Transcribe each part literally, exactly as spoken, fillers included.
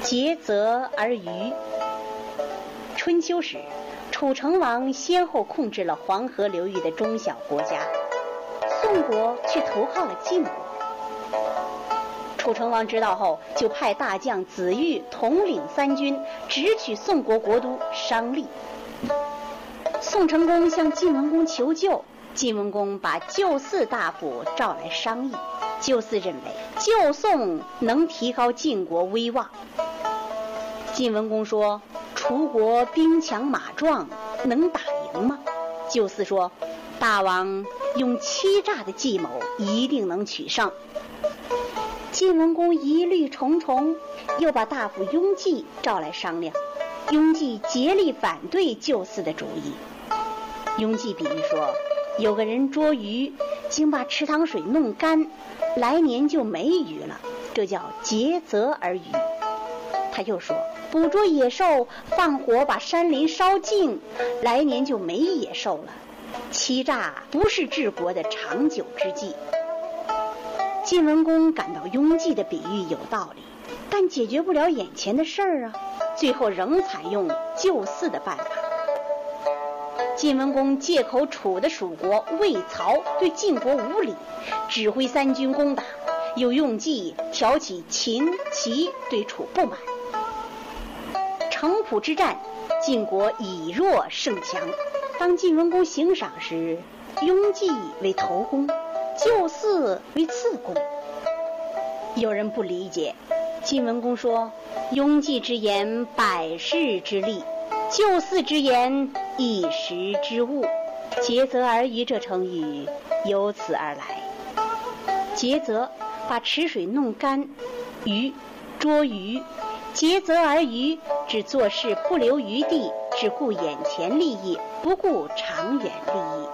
竭泽而渔。春秋时，楚成王先后控制了黄河流域的中小国家，宋国却投靠了晋国。楚成王知道后，就派大将子玉统领三军，直取宋国国都商利。宋成公向晋文公求救，晋文公把救嗣大夫召来商议。救嗣认为救宋能提高晋国威望。晋文公说：“楚国兵强马壮，能打赢吗？”救嗣说：“大王用欺诈的计谋，一定能取胜。”晋文公疑虑重重，又把大夫雍季召来商量。雍季竭力反对救嗣的主意。雍季比喻说，有个人捉鱼，竟把池塘水弄干，来年就没鱼了，这叫竭泽而渔。他又说，捕捉野兽，放火把山林烧尽，来年就没野兽了。欺诈不是治国的长久之计。晋文公感到雍季的比喻有道理，但解决不了眼前的事儿啊，最后仍采用救嗣的办法。晋文公借口楚的属国魏曹对晋国无礼，指挥三军攻打，又用计挑起秦齐对楚不满。城濮之战，晋国以弱胜强。当晋文公行赏时，雍季为头功，救嗣为次功。有人不理解，晋文公说，雍季之言百世之利，救嗣之言一时之物。竭泽而渔这成语由此而来。竭泽，把池水弄干；渔，捉鱼。竭泽而渔，指做事不留余地，只顾眼前利益，不顾长远利益。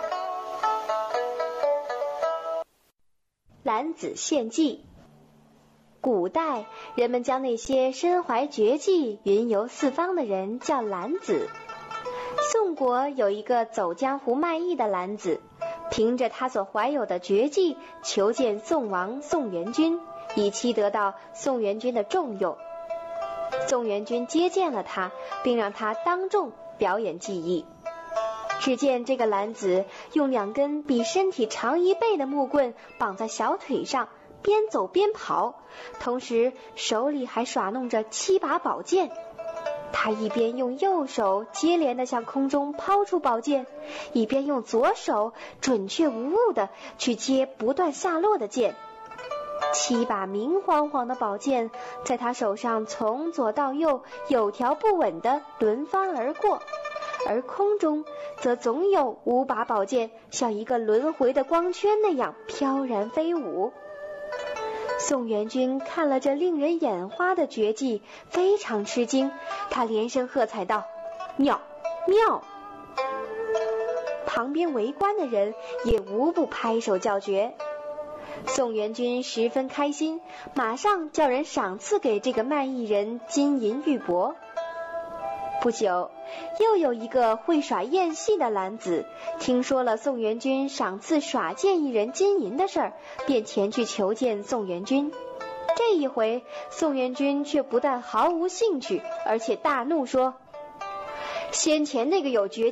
揽子献计。古代人们将那些身怀绝技、云游四方的人叫揽子。宋国有一个走江湖卖艺的揽子，凭着他所怀有的绝技，求见宋王宋元君，以期得到宋元君的重用。宋元君接见了他，并让他当众表演技艺。只见这个揽子用两根比身体长一倍的木棍绑在小腿上，边走边跑，同时手里还耍弄着七把宝剑。他一边用右手接连地向空中抛出宝剑，一边用左手准确无误地去接不断下落的剑。七把明晃晃的宝剑在他手上从左到右有条不紊地轮番而过，而空中则总有五把宝剑像一个轮回的光圈那样飘然飞舞。宋元君看了这令人眼花的绝技，非常吃惊，他连声喝彩道：“妙妙！”旁边围观的人也无不拍手叫绝。宋元君十分开心，马上叫人赏赐给这个卖艺人金银玉帛。不久，又有一个会耍燕戏的揽子，听说了宋元君赏赐耍剑一人金银的事儿，便前去求见宋元君。这一回，宋元君却不但毫无兴趣，而且大怒说：“先前那个有绝